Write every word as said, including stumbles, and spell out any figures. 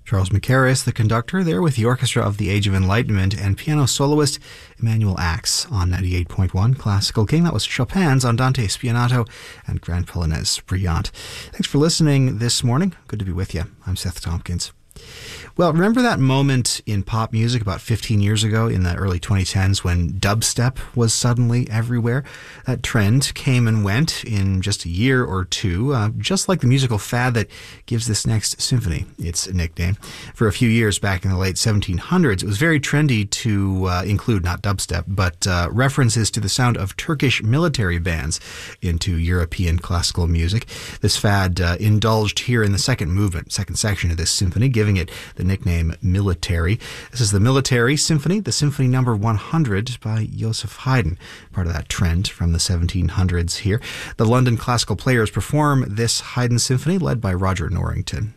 Charles Mackerras, the conductor, there with the Orchestra of the Age of Enlightenment and piano soloist Emanuel Ax on ninety-eight point one Classical King. That was Chopin's Andante Spianato and Grand Polonaise Brillante. Thanks for listening this morning. Good to be with you. I'm Seth Tompkins. Well, remember that moment in pop music about fifteen years ago in the early twenty tens when dubstep was suddenly everywhere? That trend came and went in just a year or two, uh, just like the musical fad that gives this next symphony its nickname. For a few years back in the late seventeen hundreds, it was very trendy to uh, include not dubstep, but uh, references to the sound of Turkish military bands into European classical music. This fad uh, indulged here in the second movement, second section of this symphony, giving it the nickname Military. This is the Military Symphony, the Symphony Number one hundred by Joseph Haydn, part of that trend from the seventeen hundreds here. The London Classical Players perform this Haydn Symphony led by Roger Norrington.